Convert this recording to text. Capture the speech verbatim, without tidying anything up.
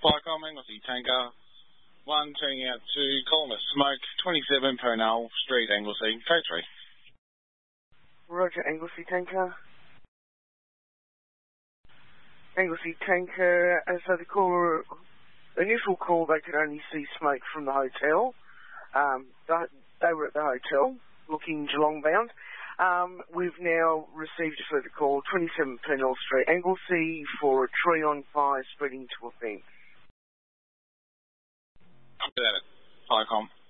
Flycom, Anglesey Tanker, one turning out to columnist smoke, twenty-seven Purnell Street, Anglesey, code three. Roger, Anglesey Tanker. Anglesey Tanker, uh, so the caller, initial call, they could only see smoke from the hotel. Um, they, they were at the hotel, looking Geelong bound. Um, we've now received a further call, twenty-seven Purnell Street, Anglesey, for a tree on fire spreading to a fence. Copy that, Flycom.